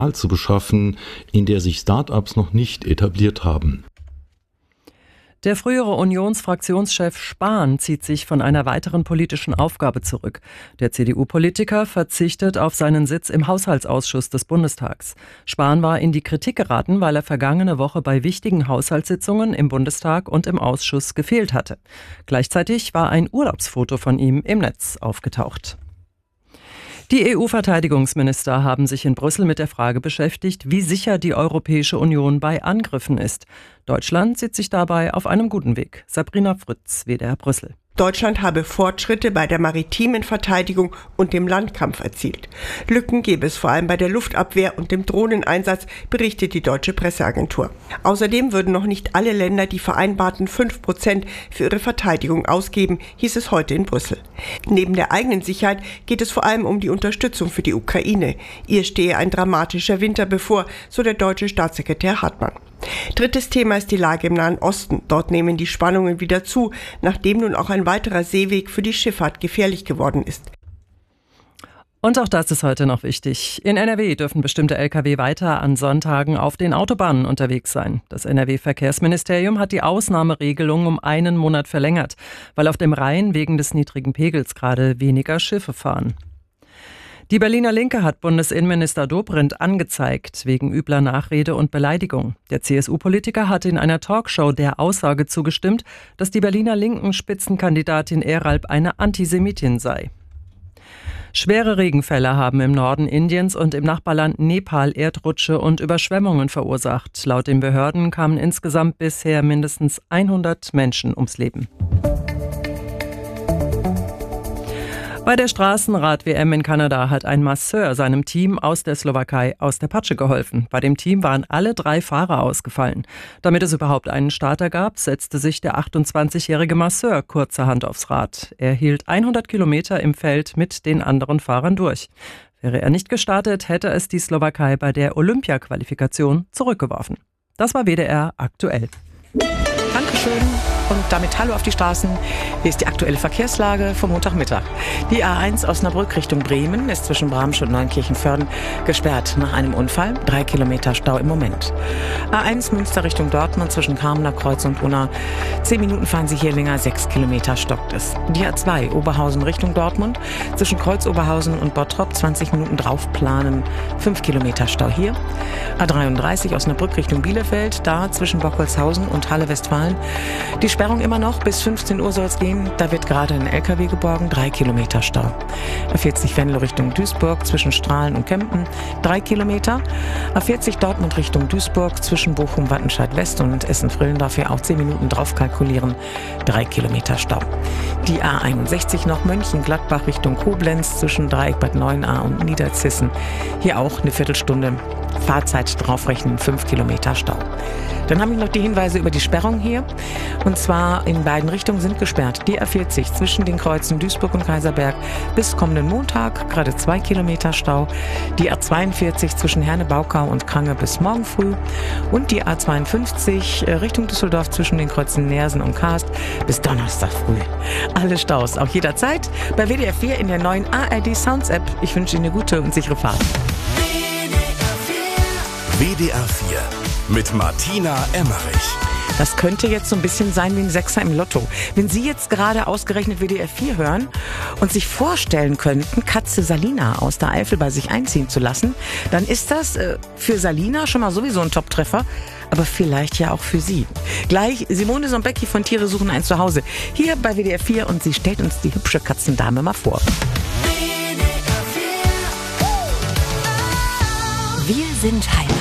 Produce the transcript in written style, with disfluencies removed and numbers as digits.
zu beschaffen, in der sich Start-ups noch nicht etabliert haben. Der frühere Unionsfraktionschef Spahn zieht sich von einer weiteren politischen Aufgabe zurück. Der CDU-Politiker verzichtet auf seinen Sitz im Haushaltsausschuss des Bundestags. Spahn war in die Kritik geraten, weil er vergangene Woche bei wichtigen Haushaltssitzungen im Bundestag und im Ausschuss gefehlt hatte. Gleichzeitig war ein Urlaubsfoto von ihm im Netz aufgetaucht. Die EU-Verteidigungsminister haben sich in Brüssel mit der Frage beschäftigt, wie sicher die Europäische Union bei Angriffen ist. Deutschland sieht sich dabei auf einem guten Weg. Sabrina Fritz, WDR Brüssel. Deutschland habe Fortschritte bei der maritimen Verteidigung und dem Landkampf erzielt. Lücken gäbe es vor allem bei der Luftabwehr und dem Drohneneinsatz, berichtet die deutsche Presseagentur. Außerdem würden noch nicht alle Länder die vereinbarten 5% für ihre Verteidigung ausgeben, hieß es heute in Brüssel. Neben der eigenen Sicherheit geht es vor allem um die Unterstützung für die Ukraine. Ihr stehe ein dramatischer Winter bevor, so der deutsche Staatssekretär Hartmann. Drittes Thema ist die Lage im Nahen Osten. Dort nehmen die Spannungen wieder zu, nachdem nun auch ein weiterer Seeweg für die Schifffahrt gefährlich geworden ist. Und auch das ist heute noch wichtig. In NRW dürfen bestimmte Lkw weiter an Sonntagen auf den Autobahnen unterwegs sein. Das NRW-Verkehrsministerium hat die Ausnahmeregelung um einen Monat verlängert, weil auf dem Rhein wegen des niedrigen Pegels gerade weniger Schiffe fahren. Die Berliner Linke hat Bundesinnenminister Dobrindt angezeigt wegen übler Nachrede und Beleidigung. Der CSU-Politiker hatte in einer Talkshow der Aussage zugestimmt, dass die Berliner Linken Spitzenkandidatin Eralp eine Antisemitin sei. Schwere Regenfälle haben im Norden Indiens und im Nachbarland Nepal Erdrutsche und Überschwemmungen verursacht. Laut den Behörden kamen insgesamt bisher mindestens 100 Menschen ums Leben. Bei der Straßenrad-WM in Kanada hat ein Masseur seinem Team aus der Slowakei aus der Patsche geholfen. Bei dem Team waren alle 3 Fahrer ausgefallen. Damit es überhaupt einen Starter gab, setzte sich der 28-jährige Masseur kurzerhand aufs Rad. Er hielt 100 Kilometer im Feld mit den anderen Fahrern durch. Wäre er nicht gestartet, hätte es die Slowakei bei der Olympia-Qualifikation zurückgeworfen. Das war WDR aktuell. Dankeschön. Und damit hallo auf die Straßen. Hier ist die aktuelle Verkehrslage vom Montagmittag. Die A1 Osnabrück Richtung Bremen ist zwischen Bramsch und Neunkirchen-Vörden gesperrt nach einem Unfall. 3 Kilometer Stau im Moment. A1 Münster Richtung Dortmund zwischen Kamener Kreuz und Unna. 10 Minuten fahren Sie hier länger, 6 Kilometer stockt es. Die A2 Oberhausen Richtung Dortmund zwischen Kreuz Oberhausen und Bottrop 20 Minuten draufplanen. 5 Kilometer Stau hier. A33 Osnabrück Richtung Bielefeld, da zwischen Bockholzhausen und Halle Westfalen. Die Sperrung immer noch, bis 15 Uhr soll es gehen. Da wird gerade ein LKW geborgen, 3 Kilometer Stau. A40 Venlo Richtung Duisburg zwischen Strahlen und Kempen, 3 Kilometer. A40 Dortmund Richtung Duisburg zwischen Bochum, Wattenscheid West und Essen-Frillendorf hier auch 10 Minuten drauf kalkulieren, 3 Kilometer Stau. Die A61 noch Mönchengladbach Richtung Koblenz zwischen Dreieck Bad Neuenahr und Niederzissen. Hier auch eine Viertelstunde Fahrzeit draufrechnen, 5 Kilometer Stau. Dann habe ich noch die Hinweise über die Sperrung hier. Und zwar in beiden Richtungen sind gesperrt. Die A40 zwischen den Kreuzen Duisburg und Kaiserberg bis kommenden Montag, gerade 2 Kilometer Stau. Die A42 zwischen Herne-Baukau und Krange bis morgen früh. Und die A52 Richtung Düsseldorf zwischen den Kreuzen Neersen und Karst bis Donnerstag früh. Alle Staus, auch jederzeit bei WDR 4 in der neuen ARD Sounds App. Ich wünsche Ihnen eine gute und sichere Fahrt. WDR 4 mit Martina Emmerich. Das könnte jetzt so ein bisschen sein wie ein Sechser im Lotto. Wenn Sie jetzt gerade ausgerechnet WDR 4 hören und sich vorstellen könnten, Katze Salina aus der Eifel bei sich einziehen zu lassen, dann ist das für Salina schon mal sowieso ein Top-Treffer, aber vielleicht ja auch für Sie. Gleich Simone Sombecki von Tiere suchen ein Zuhause hier bei WDR 4 und sie stellt uns die hübsche Katzendame mal vor. Wir sind Heimat.